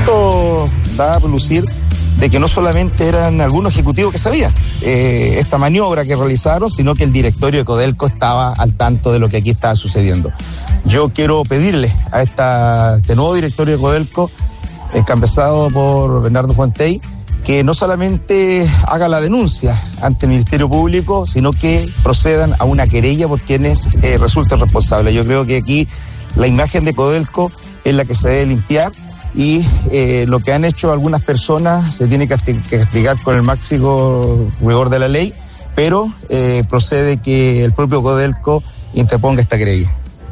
Esto da a relucir de que no solamente eran algunos ejecutivos que sabían esta maniobra que realizaron, sino que el directorio de Codelco estaba al tanto de lo que aquí estaba sucediendo. Yo quiero pedirle a este nuevo directorio de Codelco, encabezado por Bernardo Fontey, que no solamente haga la denuncia ante el Ministerio Público, sino que procedan a una querella por quienes resulten responsables. Yo creo que aquí la imagen de Codelco es la que se debe limpiar y lo que han hecho algunas personas se tiene que castigar con el máximo rigor de la ley, pero procede que el propio Codelco interponga esta querella.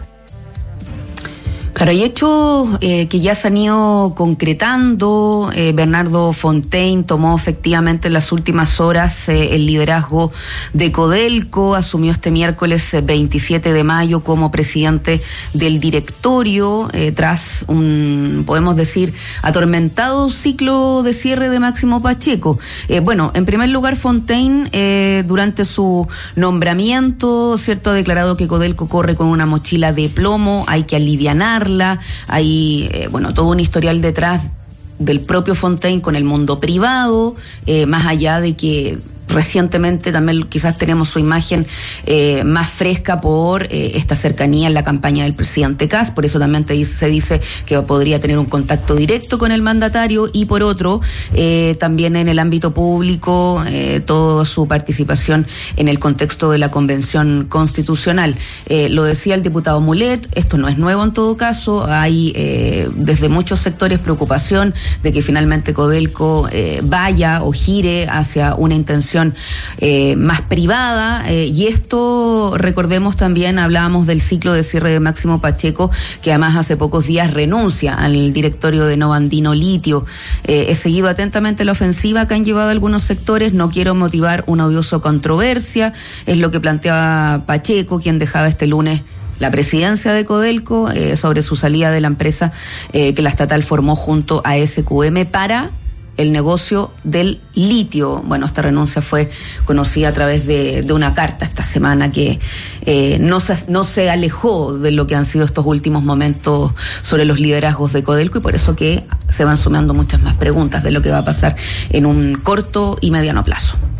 Claro, hay hechos que ya se han ido concretando. Bernardo Fontey tomó efectivamente en las últimas horas el liderazgo de Codelco, asumió este miércoles 27 de mayo como presidente del directorio tras un, podemos decir, atormentado ciclo de cierre de Máximo Pacheco. Bueno, en primer lugar, Fontey, durante su nombramiento, cierto, ha declarado que Codelco corre con una mochila de plomo, hay que alivianarla. Hay, todo un historial detrás del propio Fontey con el mundo privado, más allá de que recientemente también quizás tenemos su imagen más fresca por esta cercanía en la campaña del presidente Kast, por eso también se dice que podría tener un contacto directo con el mandatario, y por otro, también en el ámbito público, toda su participación en el contexto de la Convención Constitucional. Lo decía el diputado Mulet, esto no es nuevo en todo caso, hay desde muchos sectores preocupación de que finalmente Codelco vaya o gire hacia una intención más privada, y esto, recordemos también, hablábamos del ciclo de cierre de Máximo Pacheco, que además hace pocos días renuncia al directorio de Nova Andino Litio. He seguido atentamente la ofensiva que han llevado algunos sectores, no quiero motivar una odiosa controversia, es lo que planteaba Pacheco, quien dejaba este lunes la presidencia de Codelco, sobre su salida de la empresa que la estatal formó junto a SQM para el negocio del litio. Bueno, esta renuncia fue conocida a través de una carta esta semana que no se alejó de lo que han sido estos últimos momentos sobre los liderazgos de Codelco, y por eso que se van sumando muchas más preguntas de lo que va a pasar en un corto y mediano plazo.